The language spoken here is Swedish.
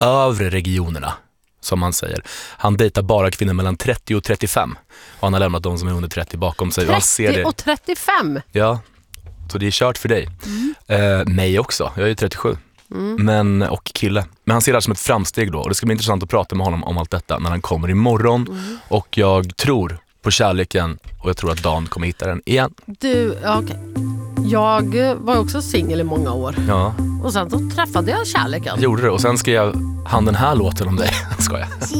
övre regionerna, som man säger. Han dejtar bara kvinnor mellan 30 och 35. Och han har lämnat de som är under 30 bakom sig. 30 och 35? Ja, så det är kört för dig. Mig också, jag är 37. Och kille. Men han ser det här som ett framsteg då. Och det ska bli intressant att prata med honom om allt detta när han kommer imorgon. Och jag tror på kärleken. Och jag tror att Dan kommer hitta den igen. Okej. Jag var också singel i många år. Ja. Och sen så träffade jag kärleken. Jag gjorde det. Och sen skrev han den här låten om dig. Ska jag.